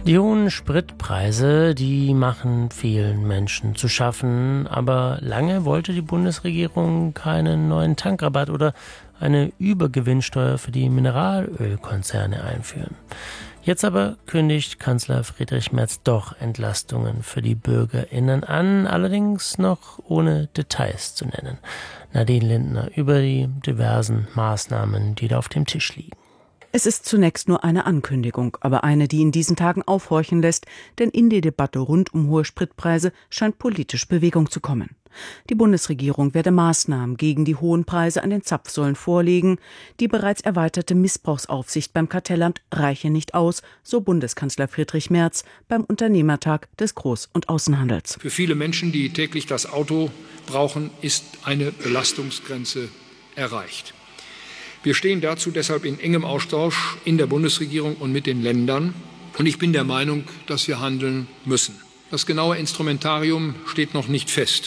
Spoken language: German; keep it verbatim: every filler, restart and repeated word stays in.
Die hohen Spritpreise, die machen vielen Menschen zu schaffen, aber lange wollte die Bundesregierung keinen neuen Tankrabatt oder eine Übergewinnsteuer für die Mineralölkonzerne einführen. Jetzt aber kündigt Kanzler Friedrich Merz doch Entlastungen für die BürgerInnen an, allerdings noch ohne Details zu nennen. Nadine Lindner über die diversen Maßnahmen, die da auf dem Tisch liegen. Es ist zunächst nur eine Ankündigung, aber eine, die in diesen Tagen aufhorchen lässt, denn in die Debatte rund um hohe Spritpreise scheint politisch Bewegung zu kommen. Die Bundesregierung werde Maßnahmen gegen die hohen Preise an den Zapfsäulen vorlegen. Die bereits erweiterte Missbrauchsaufsicht beim Kartellamt reiche nicht aus, so Bundeskanzler Friedrich Merz beim Unternehmertag des Groß- und Außenhandels. Für viele Menschen, die täglich das Auto brauchen, ist eine Belastungsgrenze erreicht. Wir stehen dazu deshalb in engem Austausch in der Bundesregierung und mit den Ländern. Und ich bin der Meinung, dass wir handeln müssen. Das genaue Instrumentarium steht noch nicht fest.